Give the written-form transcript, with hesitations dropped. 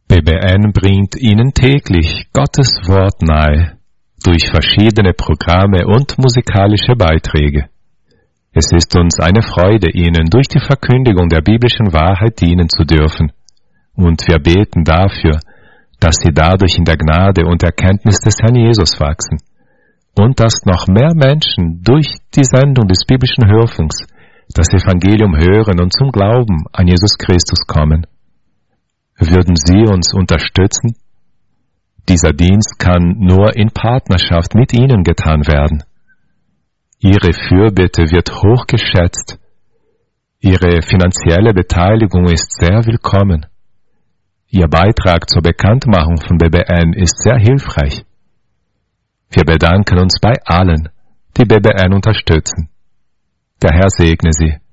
BBN bringt Ihnen täglich Gottes Wort nahe, durch verschiedene Programme und musikalische Beiträge. Es ist uns eine Freude, Ihnen durch die Verkündigung der biblischen Wahrheit dienen zu dürfen. Und wir beten dafür, dass Sie dadurch in der Gnade und Erkenntnis des Herrn Jesus wachsen und dass noch mehr Menschen durch die Sendung des biblischen Hörfunks das Evangelium hören und zum Glauben an Jesus Christus kommen. Würden Sie uns unterstützen? Dieser Dienst kann nur in Partnerschaft mit Ihnen getan werden. Ihre Fürbitte wird hoch geschätzt. Ihre finanzielle Beteiligung ist sehr willkommen. Ihr Beitrag zur Bekanntmachung von BBN ist sehr hilfreich. Wir bedanken uns bei allen, die BBN unterstützen. Der Herr segne Sie.